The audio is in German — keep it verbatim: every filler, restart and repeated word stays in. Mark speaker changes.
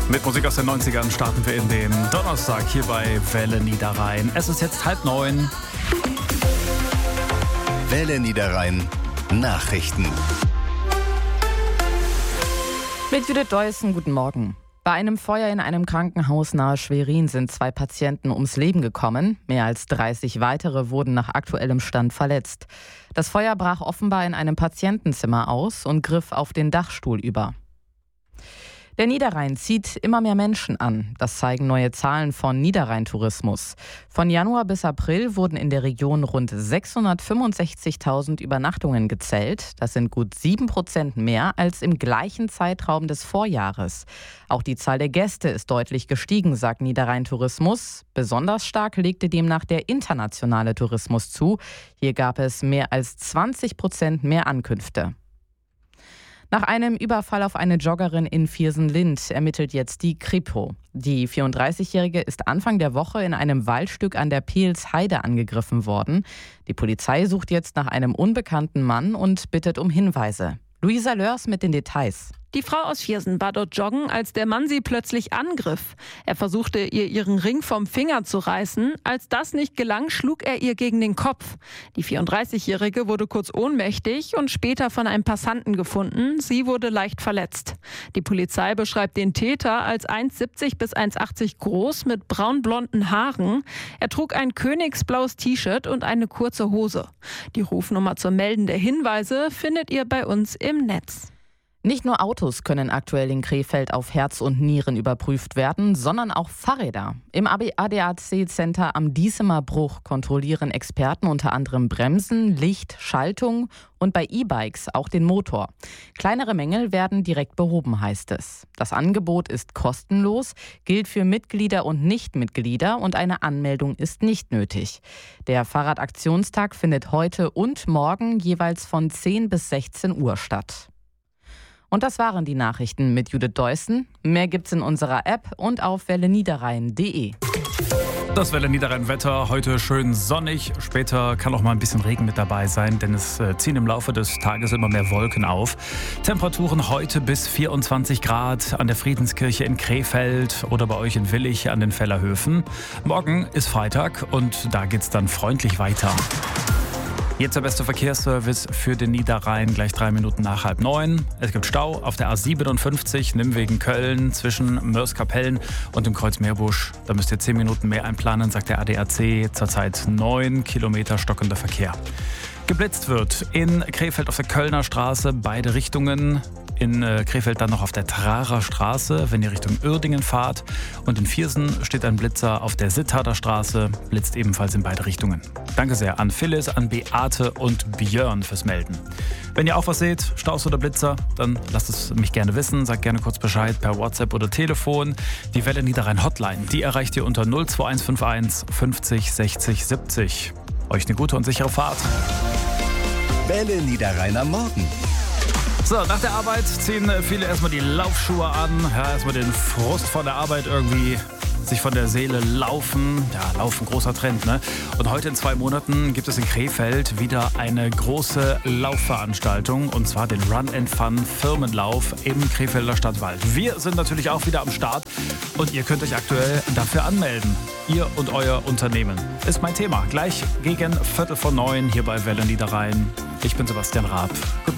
Speaker 1: Mit Musik aus den neunzigern starten wir in den Donnerstag hier bei Welle Niederrhein. Es ist jetzt halb neun.
Speaker 2: Welle Niederrhein Nachrichten.
Speaker 3: Mit Judith Deussen, guten Morgen. Bei einem Feuer in einem Krankenhaus nahe Schwerin sind zwei Patienten ums Leben gekommen. Mehr als dreißig weitere wurden nach aktuellem Stand verletzt. Das Feuer brach offenbar in einem Patientenzimmer aus und griff auf den Dachstuhl über. Der Niederrhein zieht immer mehr Menschen an. Das zeigen neue Zahlen von Niederrhein Tourismus. Von Januar bis April wurden in der Region rund sechshundertfünfundsechzigtausend Übernachtungen gezählt. Das sind gut sieben Prozent mehr als im gleichen Zeitraum des Vorjahres. Auch die Zahl der Gäste ist deutlich gestiegen, sagt Niederrhein Tourismus. Besonders stark legte demnach der internationale Tourismus zu. Hier gab es mehr als zwanzig Prozent mehr Ankünfte. Nach einem Überfall auf eine Joggerin in Viersen-Lind ermittelt jetzt die Kripo. Die vierunddreißigjährige ist Anfang der Woche in einem Waldstück an der Peelsheide angegriffen worden. Die Polizei sucht jetzt nach einem unbekannten Mann und bittet um Hinweise. Luisa Lörs mit den Details.
Speaker 4: Die Frau aus Viersen war dort joggen, als der Mann sie plötzlich angriff. Er versuchte, ihr ihren Ring vom Finger zu reißen. Als das nicht gelang, schlug er ihr gegen den Kopf. Die vierunddreißigjährige wurde kurz ohnmächtig und später von einem Passanten gefunden. Sie wurde leicht verletzt. Die Polizei beschreibt den Täter als eins Komma siebzig bis eins Komma achtzig groß mit braunblonden Haaren. Er trug ein königsblaues T-Shirt und eine kurze Hose. Die Rufnummer zum Melden der Hinweise findet ihr bei uns im Netz.
Speaker 3: Nicht nur Autos können aktuell in Krefeld auf Herz und Nieren überprüft werden, sondern auch Fahrräder. Im A D A C-Center am Diesemer Bruch kontrollieren Experten unter anderem Bremsen, Licht, Schaltung und bei E-Bikes auch den Motor. Kleinere Mängel werden direkt behoben, heißt es. Das Angebot ist kostenlos, gilt für Mitglieder und Nichtmitglieder und eine Anmeldung ist nicht nötig. Der Fahrradaktionstag findet heute und morgen jeweils von zehn bis sechzehn Uhr statt. Und das waren die Nachrichten mit Judith Deussen. Mehr gibt's in unserer App und auf welle niederrhein punkt de.
Speaker 1: Das Welle Niederrhein Wetter, heute schön sonnig. Später kann auch mal ein bisschen Regen mit dabei sein, denn es ziehen im Laufe des Tages immer mehr Wolken auf. Temperaturen heute bis vierundzwanzig Grad an der Friedenskirche in Krefeld oder bei euch in Willich an den Vellerhöfen. Morgen ist Freitag und da geht's dann freundlich weiter. Jetzt der beste Verkehrsservice für den Niederrhein, gleich drei Minuten nach halb neun. Es gibt Stau auf der A siebenundfünfzig, Nimwegen-Köln, zwischen Mörs-Kapellen und dem Kreuz Meerbusch. Da müsst ihr zehn Minuten mehr einplanen, sagt der A D A C. Zurzeit neun Kilometer stockender Verkehr. Geblitzt wird in Krefeld auf der Kölner Straße, beide Richtungen. In Krefeld dann noch auf der Trarer Straße, wenn ihr Richtung Uerdingen fahrt. Und in Viersen steht ein Blitzer auf der Sittharder Straße, blitzt ebenfalls in beide Richtungen. Danke sehr an Phyllis, an Beate und Björn fürs Melden. Wenn ihr auch was seht, Staus oder Blitzer, dann lasst es mich gerne wissen. Sagt gerne kurz Bescheid per WhatsApp oder Telefon. Die Welle Niederrhein Hotline, die erreicht ihr unter null zwei eins fünf eins fünfzig sechzig siebzig. Euch eine gute und sichere Fahrt.
Speaker 2: Welle Niederrhein am Morgen.
Speaker 1: So, nach der Arbeit ziehen viele erstmal die Laufschuhe an. Ja, erstmal den Frust von der Arbeit irgendwie sich von der Seele laufen. Ja, Laufen, großer Trend, ne? Und heute in zwei Monaten gibt es in Krefeld wieder eine große Laufveranstaltung. Und zwar den Run and Fun Firmenlauf im Krefelder Stadtwald. Wir sind natürlich auch wieder am Start. Und ihr könnt euch aktuell dafür anmelden. Ihr und euer Unternehmen. Ist mein Thema. Gleich gegen Viertel vor neun hier bei Welle Niederrhein. Ich bin Sebastian Raab.